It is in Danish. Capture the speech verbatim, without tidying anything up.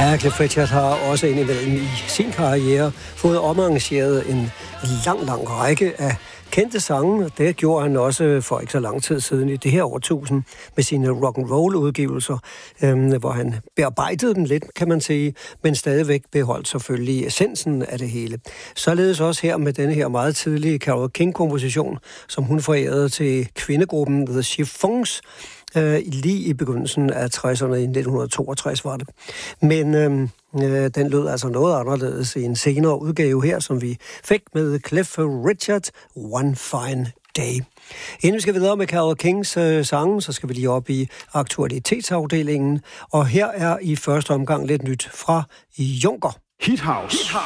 Ja, Cliff Richard har også indimellem i sin karriere fået omarrangeret en lang, lang række af kendte sange. Det gjorde han også for ikke så lang tid siden i det her årtusind med sine rock and roll udgivelser, øhm, hvor han bearbejdede dem lidt, kan man sige, men stadigvæk beholdt selvfølgelig essensen af det hele. Således også her med denne her meget tidlige Carole King-komposition, som hun forærede til kvindegruppen The Chiffons, øh, lige i begyndelsen af tresserne, i nitten toogtres var det. Men øhm, øh, den lød altså noget anderledes i en senere udgave her, som vi fik med Cliff Richard, One Fine Day. Inden vi skal videre med Carole Kings øh, sange, så skal vi lige op i aktualitetsafdelingen. Og her er i første omgang lidt nyt fra Junker. Hit House.